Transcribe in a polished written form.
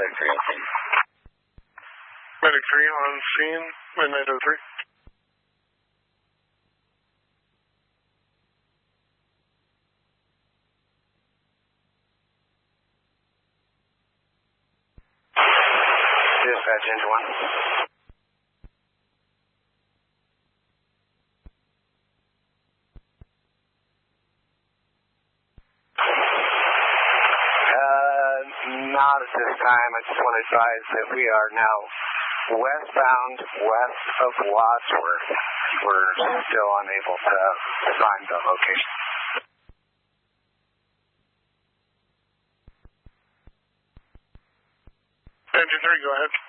Medic 3 on scene. Medic 3 on scene, Midnight 03. Dispatch engine 1. Not at this time. I just want to advise that we are now westbound west of Wadsworth. We're still unable to find the location. Engine 3, go ahead.